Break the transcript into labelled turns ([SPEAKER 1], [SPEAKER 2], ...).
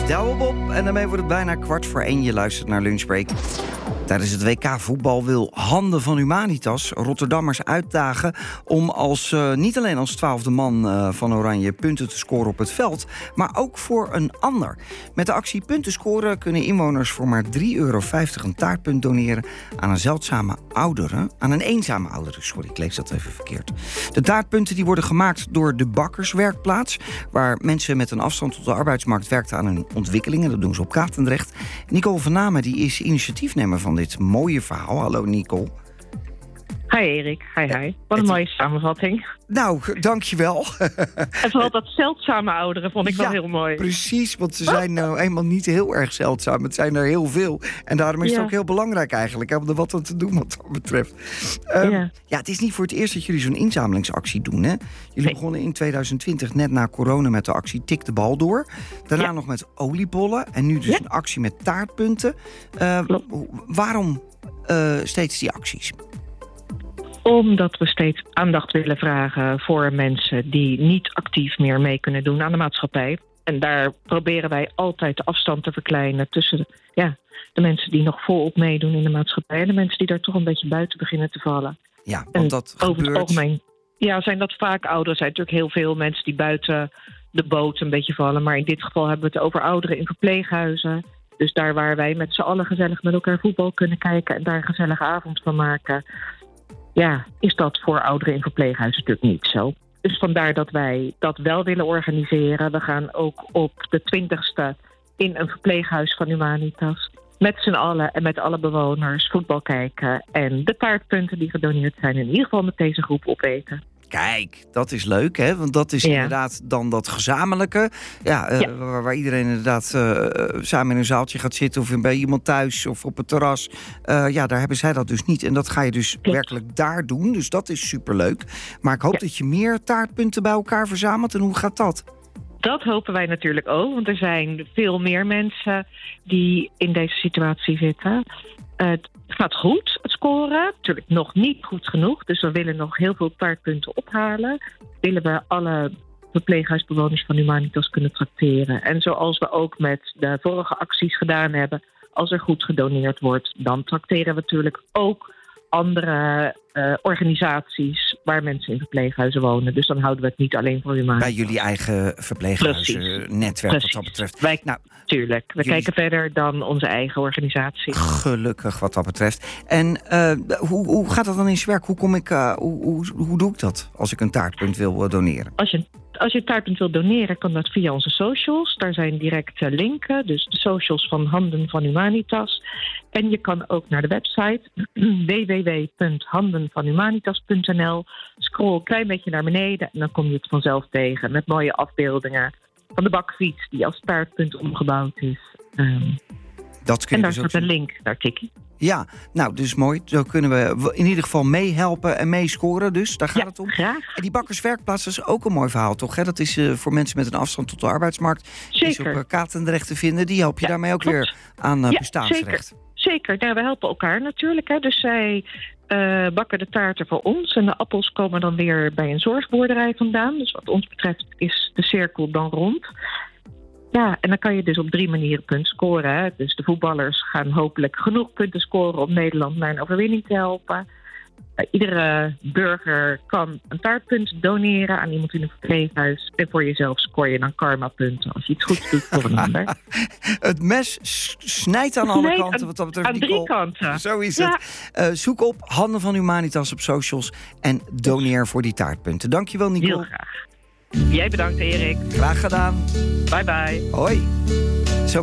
[SPEAKER 1] Douwe Bob. En daarmee wordt het bijna 1:15. Je luistert naar Lunchbreak. Tijdens het WK voetbal wil Handen van Humanitas Rotterdammers uitdagen om niet alleen als 12e man van Oranje punten te scoren op het veld, maar ook voor een ander. Met de actie Punten Scoren kunnen inwoners voor maar €3,50 een taartpunt doneren aan een eenzame oudere. Sorry, ik lees dat even verkeerd. De taartpunten die worden gemaakt door de Bakkerswerkplaats, waar mensen met een afstand tot de arbeidsmarkt werkten aan hun ontwikkelingen. Dat doen ze op Katendrecht. Nicole van Namen die is initiatiefnemer van dit mooie verhaal. Hallo Nicole.
[SPEAKER 2] Hi Erik, hi. Wat een mooie samenvatting.
[SPEAKER 1] Nou, dankjewel.
[SPEAKER 2] En vooral dat zeldzame ouderen vond ik wel heel mooi.
[SPEAKER 1] Precies, want ze zijn nou eenmaal niet heel erg zeldzaam. Het zijn er heel veel. En daarom is het ook heel belangrijk eigenlijk om er wat aan te doen wat dat betreft. Het is niet voor het eerst dat jullie zo'n inzamelingsactie doen, hè? Jullie begonnen in 2020 net na corona met de actie Tik de bal door. Daarna nog met oliebollen. En nu dus een actie met taartpunten. Waarom steeds die acties?
[SPEAKER 2] Omdat we steeds aandacht willen vragen voor mensen die niet actief meer mee kunnen doen aan de maatschappij. En daar proberen wij altijd de afstand te verkleinen tussen de mensen die nog volop meedoen in de maatschappij en de mensen die daar toch een beetje buiten beginnen te vallen.
[SPEAKER 1] Ja, want dat
[SPEAKER 2] over
[SPEAKER 1] gebeurt.
[SPEAKER 2] Het algemeen zijn dat vaak ouderen. Er zijn natuurlijk heel veel mensen die buiten de boot een beetje vallen. Maar in dit geval hebben we het over ouderen in verpleeghuizen. Dus daar waar wij met z'n allen gezellig met elkaar voetbal kunnen kijken en daar een gezellige avond van maken, is dat voor ouderen in verpleeghuizen natuurlijk niet zo. Dus vandaar dat wij dat wel willen organiseren. We gaan ook op de 20e in een verpleeghuis van Humanitas met z'n allen en met alle bewoners voetbal kijken en de taartpunten die gedoneerd zijn in ieder geval met deze groep opeten.
[SPEAKER 1] Kijk, dat is leuk, hè? Want dat is inderdaad dan dat gezamenlijke. Waar iedereen inderdaad samen in een zaaltje gaat zitten of bij iemand thuis of op het terras. Daar hebben zij dat dus niet. En dat ga je dus werkelijk daar doen. Dus dat is superleuk. Maar ik hoop dat je meer taartpunten bij elkaar verzamelt. En hoe gaat dat?
[SPEAKER 2] Dat hopen wij natuurlijk ook. Want er zijn veel meer mensen die in deze situatie zitten. Het gaat goed, het scoren. Natuurlijk nog niet goed genoeg. Dus we willen nog heel veel taartpunten ophalen. Willen we alle verpleeghuisbewoners van Humanitas kunnen trakteren. En zoals we ook met de vorige acties gedaan hebben, als er goed gedoneerd wordt, dan trakteren we natuurlijk ook andere organisaties waar mensen in verpleeghuizen wonen. Dus dan houden we het niet alleen voor Humanitas.
[SPEAKER 1] Bij jullie eigen verpleeghuizen-netwerk wat dat betreft.
[SPEAKER 2] Tuurlijk. We kijken verder dan onze eigen organisatie.
[SPEAKER 1] Gelukkig wat dat betreft. En hoe gaat dat dan in zijn werk? Hoe doe ik dat als ik een taartpunt wil doneren?
[SPEAKER 2] Als je taartpunt wilt doneren, kan dat via onze socials. Daar zijn directe linken, dus de socials van Handen van Humanitas. En je kan ook naar de website www.handenvanhumanitas.nl. Scroll een klein beetje naar beneden en dan kom je het vanzelf tegen met mooie afbeeldingen van de bakfiets die als taartpunt omgebouwd is. En daar staat een link naar Tikkie.
[SPEAKER 1] Ja, nou, dus mooi. Zo kunnen we in ieder geval meehelpen en meescoren. Dus daar gaat het om.
[SPEAKER 2] Graag.
[SPEAKER 1] En die Bakkerswerkplaats is ook een mooi verhaal, toch? Hè? Dat is voor mensen met een afstand tot de arbeidsmarkt.
[SPEAKER 2] Zeker.
[SPEAKER 1] Is op Katendrecht te vinden. Die help je daarmee ook weer aan bestaansrecht.
[SPEAKER 2] Zeker. We helpen elkaar natuurlijk. Hè. Dus zij bakken de taarten voor ons. En de appels komen dan weer bij een zorgboerderij vandaan. Dus wat ons betreft is de cirkel dan rond. Ja, en dan kan je dus op 3 manieren punten scoren. Hè. Dus de voetballers gaan hopelijk genoeg punten scoren om Nederland naar een overwinning te helpen. Iedere burger kan een taartpunt doneren aan iemand in een verpleeghuis. En voor jezelf scoor je dan karma-punten als je iets goeds doet voor een ander.
[SPEAKER 1] Het mes snijdt aan alle kanten wat dat betreft.
[SPEAKER 2] Aan 3 kanten.
[SPEAKER 1] Zo is het. Zoek op Handen van Humanitas op socials en doneer voor die taartpunten. Dankjewel, Nicole.
[SPEAKER 2] Heel graag. Jij bedankt, Erik.
[SPEAKER 1] Graag gedaan.
[SPEAKER 2] Bye bye.
[SPEAKER 1] Hoi. Zo